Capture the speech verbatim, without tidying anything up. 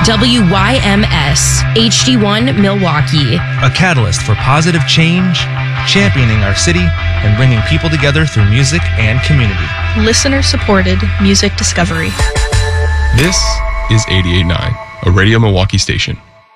W Y M S, H D one Milwaukee. A catalyst for positive change, championing our city, and bringing people together through music and community. Listener-supported music discovery. This is eighty-eight point nine, a Radio Milwaukee station.